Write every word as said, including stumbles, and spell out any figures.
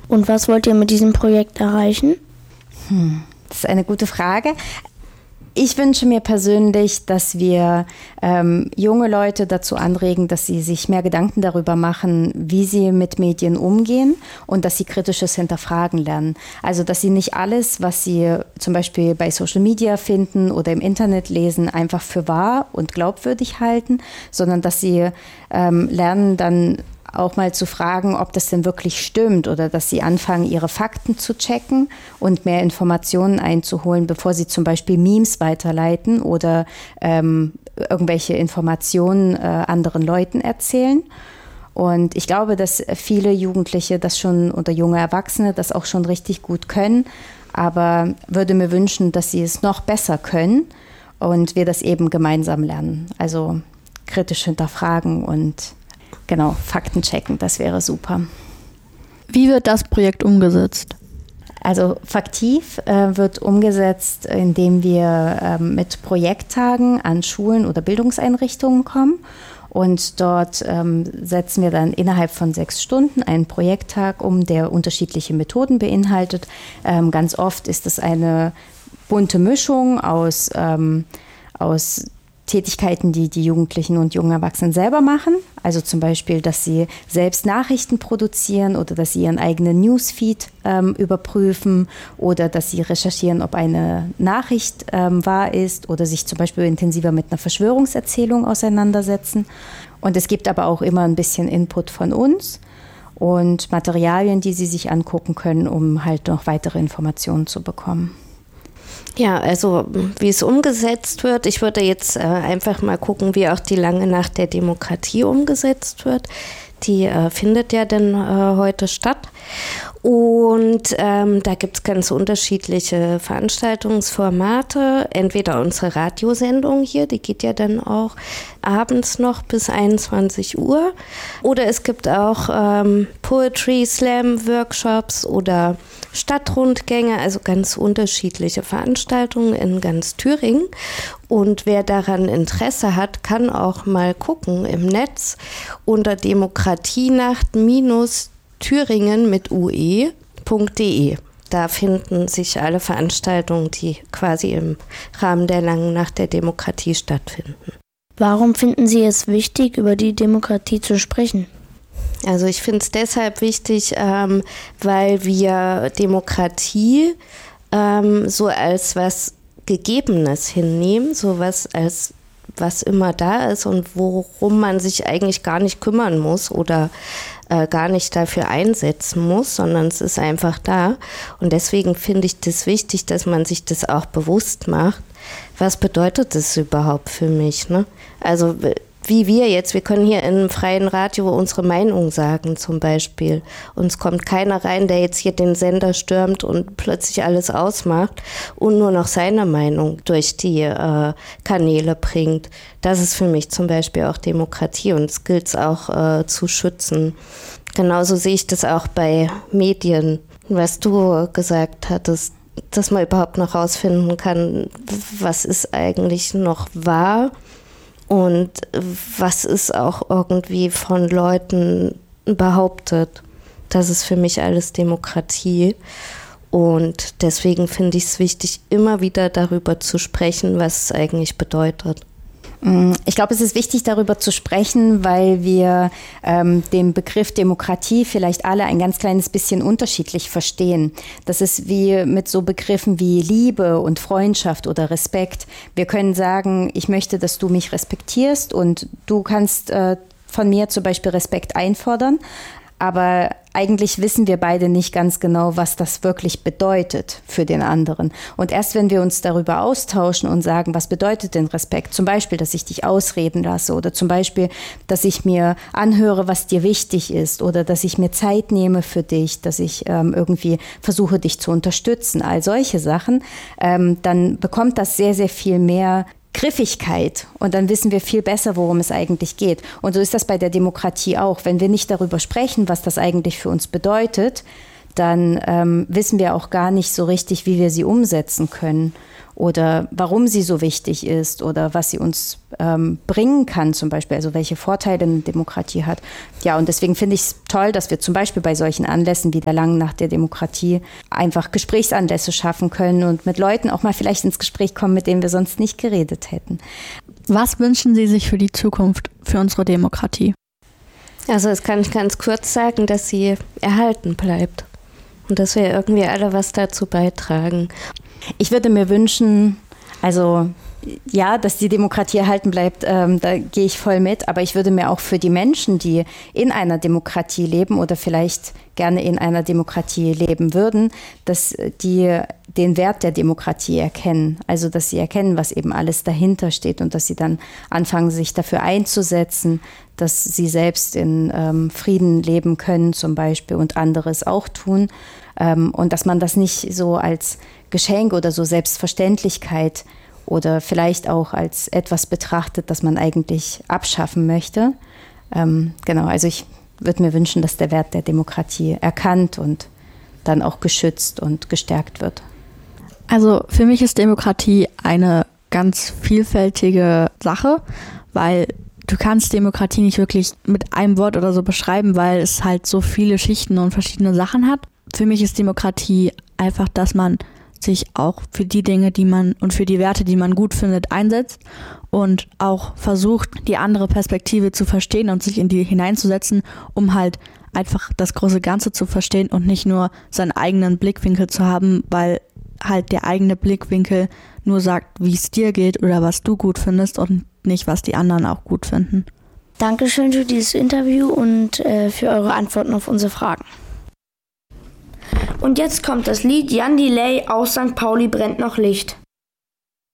Und was wollt ihr mit diesem Projekt erreichen? Hm, das ist eine gute Frage. Ich wünsche mir persönlich, dass wir ähm, junge Leute dazu anregen, dass sie sich mehr Gedanken darüber machen, wie sie mit Medien umgehen und dass sie kritisches Hinterfragen lernen. Also, dass sie nicht alles, was sie zum Beispiel bei Social Media finden oder im Internet lesen, einfach für wahr und glaubwürdig halten, sondern dass sie ähm, lernen, dann auch mal zu fragen, ob das denn wirklich stimmt oder dass sie anfangen, ihre Fakten zu checken und mehr Informationen einzuholen, bevor sie zum Beispiel Memes weiterleiten oder ähm, irgendwelche Informationen äh, anderen Leuten erzählen. Und ich glaube, dass viele Jugendliche das schon oder junge Erwachsene das auch schon richtig gut können, aber würde mir wünschen, dass sie es noch besser können und wir das eben gemeinsam lernen. Also kritisch hinterfragen und genau, Fakten checken, das wäre super. Wie wird das Projekt umgesetzt? Also Faktiv äh, wird umgesetzt, indem wir äh, mit Projekttagen an Schulen oder Bildungseinrichtungen kommen. Und dort ähm, setzen wir dann innerhalb von sechs Stunden einen Projekttag um, der unterschiedliche Methoden beinhaltet. Ähm, ganz oft ist es eine bunte Mischung aus, ähm, aus Tätigkeiten, die die Jugendlichen und jungen Erwachsenen selber machen. Also zum Beispiel, dass sie selbst Nachrichten produzieren oder dass sie ihren eigenen Newsfeed ähm, überprüfen oder dass sie recherchieren, ob eine Nachricht ähm, wahr ist oder sich zum Beispiel intensiver mit einer Verschwörungserzählung auseinandersetzen. Und es gibt aber auch immer ein bisschen Input von uns und Materialien, die sie sich angucken können, um halt noch weitere Informationen zu bekommen. Ja, also wie es umgesetzt wird, ich würde jetzt äh, einfach mal gucken, wie auch die Lange Nacht der Demokratie umgesetzt wird. Die äh, findet ja dann äh, heute statt. Und ähm, da gibt es ganz unterschiedliche Veranstaltungsformate. Entweder unsere Radiosendung hier, die geht ja dann auch abends noch bis einundzwanzig Uhr. Oder es gibt auch ähm, Poetry Slam Workshops oder Stadtrundgänge, also ganz unterschiedliche Veranstaltungen in ganz Thüringen. Und wer daran Interesse hat, kann auch mal gucken im Netz unter demokratienacht minus Thüringen mit ue punkt de. Da finden sich alle Veranstaltungen, die quasi im Rahmen der Langen Nacht der Demokratie stattfinden. Warum finden Sie es wichtig, über die Demokratie zu sprechen? Also ich finde es deshalb wichtig, ähm, weil wir Demokratie ähm, so als was Gegebenes hinnehmen, so was als was immer da ist und worum man sich eigentlich gar nicht kümmern muss oder äh, gar nicht dafür einsetzen muss, sondern es ist einfach da. Und deswegen finde ich das wichtig, dass man sich das auch bewusst macht. Was bedeutet das überhaupt für mich, ne? Also wie wir jetzt, wir können hier in einem freien Radio unsere Meinung sagen zum Beispiel. Uns kommt keiner rein, der jetzt hier den Sender stürmt und plötzlich alles ausmacht und nur noch seine Meinung durch die äh, Kanäle bringt. Das ist für mich zum Beispiel auch Demokratie und es gilt es auch äh, zu schützen. Genauso sehe ich das auch bei Medien, was du gesagt hattest, dass man überhaupt noch rausfinden kann, was ist eigentlich noch wahr. Und was ist auch irgendwie von Leuten behauptet. Das ist für mich alles Demokratie. Und deswegen finde ich es wichtig, immer wieder darüber zu sprechen, was es eigentlich bedeutet. Ich glaube, es ist wichtig, darüber zu sprechen, weil wir ähm, den Begriff Demokratie vielleicht alle ein ganz kleines bisschen unterschiedlich verstehen. Das ist wie mit so Begriffen wie Liebe und Freundschaft oder Respekt. Wir können sagen, ich möchte, dass du mich respektierst und du kannst äh, von mir zum Beispiel Respekt einfordern. Aber eigentlich wissen wir beide nicht ganz genau, was das wirklich bedeutet für den anderen. Und erst wenn wir uns darüber austauschen und sagen, was bedeutet denn Respekt? Zum Beispiel, dass ich dich ausreden lasse oder zum Beispiel, dass ich mir anhöre, was dir wichtig ist oder dass ich mir Zeit nehme für dich, dass ich ähm, irgendwie versuche, dich zu unterstützen, all solche Sachen, ähm, dann bekommt das sehr, sehr viel mehr Griffigkeit und dann wissen wir viel besser, worum es eigentlich geht. Und so ist das bei der Demokratie auch. Wenn wir nicht darüber sprechen, was das eigentlich für uns bedeutet, dann ähm, wissen wir auch gar nicht so richtig, wie wir sie umsetzen können. oder warum sie so wichtig ist oder was sie uns ähm, bringen kann zum Beispiel, also welche Vorteile eine Demokratie hat. Ja, und deswegen finde ich es toll, dass wir zum Beispiel bei solchen Anlässen wie der Langen Nacht der Demokratie einfach Gesprächsanlässe schaffen können und mit Leuten auch mal vielleicht ins Gespräch kommen, mit denen wir sonst nicht geredet hätten. Was wünschen Sie sich für die Zukunft, für unsere Demokratie? Also das kann ich ganz kurz sagen, dass sie erhalten bleibt und dass wir irgendwie alle was dazu beitragen. Ich würde mir wünschen, also ja, dass die Demokratie erhalten bleibt, ähm, da gehe ich voll mit, aber ich würde mir auch für die Menschen, die in einer Demokratie leben oder vielleicht gerne in einer Demokratie leben würden, dass die den Wert der Demokratie erkennen, also dass sie erkennen, was eben alles dahinter steht und dass sie dann anfangen, sich dafür einzusetzen, dass sie selbst in ähm, Frieden leben können zum Beispiel und anderes auch tun ähm, und dass man das nicht so als Geschenk oder so Selbstverständlichkeit oder vielleicht auch als etwas betrachtet, das man eigentlich abschaffen möchte. Ähm, genau, also ich würde mir wünschen, dass der Wert der Demokratie erkannt und dann auch geschützt und gestärkt wird. Also für mich ist Demokratie eine ganz vielfältige Sache, weil du kannst Demokratie nicht wirklich mit einem Wort oder so beschreiben, weil es halt so viele Schichten und verschiedene Sachen hat. Für mich ist Demokratie einfach, dass man sich auch für die Dinge, die man und für die Werte, die man gut findet, einsetzt und auch versucht, die andere Perspektive zu verstehen und sich in die hineinzusetzen, um halt einfach das große Ganze zu verstehen und nicht nur seinen eigenen Blickwinkel zu haben, weil halt der eigene Blickwinkel nur sagt, wie es dir geht oder was du gut findest und nicht, was die anderen auch gut finden. Dankeschön für dieses Interview und äh, für eure Antworten auf unsere Fragen. Und jetzt kommt das Lied Jan Delay aus Sankt Pauli brennt noch Licht.